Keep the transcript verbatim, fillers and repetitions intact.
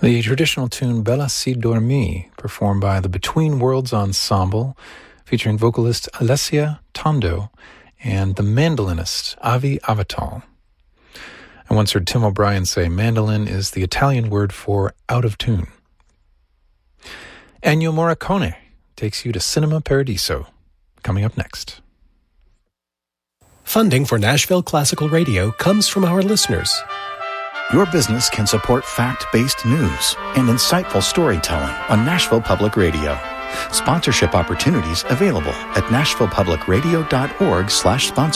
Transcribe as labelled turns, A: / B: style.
A: The traditional tune Bella si dormi, performed by the Between Worlds Ensemble, featuring vocalist Alessia Tondo and the mandolinist Avi Avital. I once heard Tim O'Brien say mandolin is the Italian word for out of tune. Ennio Morricone takes you to Cinema Paradiso, coming up next.
B: Funding for Nashville Classical Radio comes from our listeners.
C: Your business can support fact-based news and insightful storytelling on Nashville Public Radio. Sponsorship opportunities available at nashville public radio dot org slash sponsor.